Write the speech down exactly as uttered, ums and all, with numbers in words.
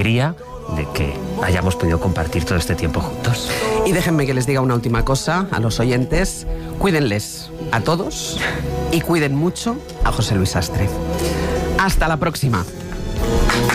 alegría de que hayamos podido compartir todo este tiempo juntos. Y déjenme que les diga una última cosa a los oyentes. Cuídenles a todos y cuiden mucho a José Luis Sastre. Hasta la próxima.